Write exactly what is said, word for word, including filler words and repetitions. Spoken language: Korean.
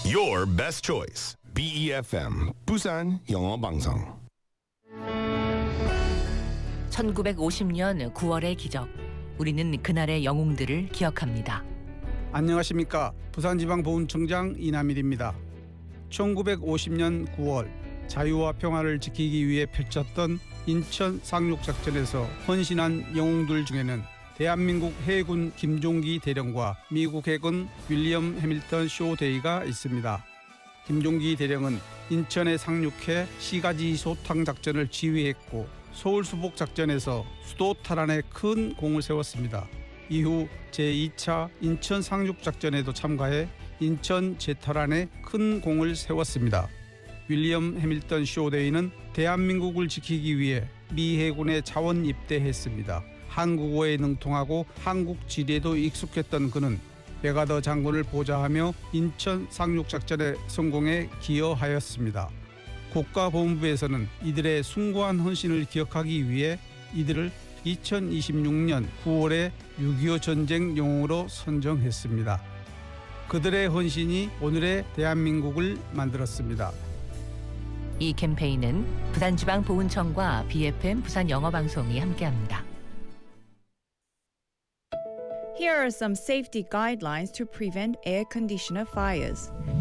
Your best choice. B E F M 부산 영어 방송. 천구백오십 년 구월의 기적. 우리는 그날의 영웅들을 기억합니다. 안녕하십니까. 부산지방보훈청장 이남일입니다. 천구백오십 년 구월 자유와 평화를 지키기 위해 펼쳤던 인천 상륙작전에서 헌신한 영웅들 중에는 대한민국 해군 김종기 대령과 미국 해군 윌리엄 해밀턴 쇼데이가 있습니다. 김종기 대령은 인천에 상륙해 시가지 소탕 작전을 지휘했고 서울 수복 작전에서 수도 탈환에 큰 공을 세웠습니다. 이후 제이 차 인천 상륙 작전에도 참가해 인천 재탈환에 큰 공을 세웠습니다. 윌리엄 해밀턴 쇼데이는 대한민국을 지키기 위해 미 해군에 자원 입대했습니다. 한국어에 능통하고 한국 지리에도 익숙했던 그는 백아더 장군을 보좌하며 인천 상륙작전의 성공에 기여하였습니다. 국가보훈부에서는 이들의 숭고한 헌신을 기억하기 위해 이들을 이천이십육 년 구월에 육이오 전쟁 영웅으로 선정했습니다. 그들의 헌신이 오늘의 대한민국을 만들었습니다. 이 캠페인은 부산지방보훈청과 비에프엠 부산영어방송이 함께합니다. Here are some safety guidelines to prevent air conditioner fires.